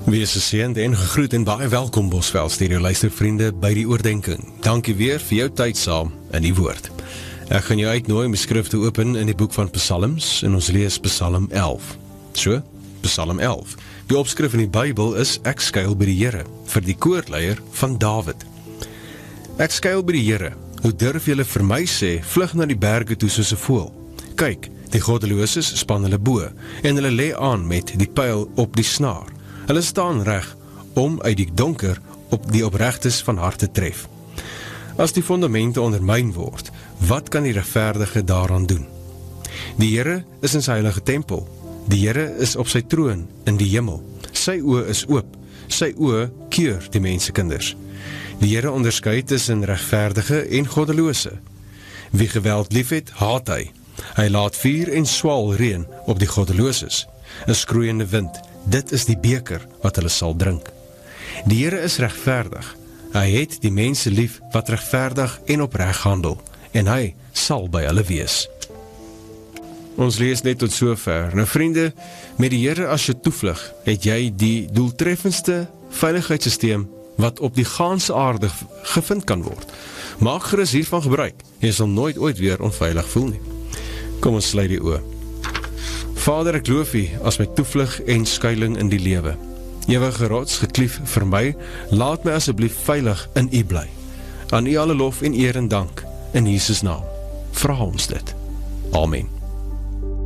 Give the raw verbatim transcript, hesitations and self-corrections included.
Wees geseënd en gegroet en baie welkom Bosveld stereo luistervriende by die oordenking. Dankie weer vir jou tyd saam in die woord. Ek gaan jou uitnooi om die skrif te open in die boek van Psalms en ons lees Psalm elf. So, Psalm elf. Die opskrif in die Bybel is Ek skuil by die Here, vir die koorleier van Dawid. Ek skuil by die Here, hoe durf julle vir my sê, vlug na die berge toe soos 'n voël. Kyk, die goddeloses span hulle bo, en hulle lê aan met die pyl op die snaar. Hulle staan reg om uit die donker op die opregtes van hart te tref. As die fondamente ondermyn word, wat kan die regverdige daaraan doen? Die Here is in sy heilige tempel. Die Here is op sy troon in die hemel. Sy oë is oop, sy oë keur die mensekinders. Die Here onderskei tussen regverdige en goddelose. Wie geweld liefhet, haat hy. Hy laat vuur en swaal reën op die goddeloses. 'n skroeiende wind, dit is die beker wat hulle sal drink. Die Here is regverdig. Hy het die mense lief wat regverdig en opreg handel, en hy sal by hulle wees. Ons lees net tot sover. Nou vriende, met die Here as jou toevlug, het jy die doeltreffendste veiligheidssysteem wat op die ganse aarde gevind kan word. Maak gerus hiervan gebruik, jy sal nooit ooit weer onveilig voel nie. Kom ons sluit die oë. Vader, ek loof U as my toevlug en skuiling in die lewe. Ewige rots, geklief vir my, laat my asseblief veilig in U bly. Aan U alle lof en eer en dank, in Jesus naam. Vra ons dit. Amen.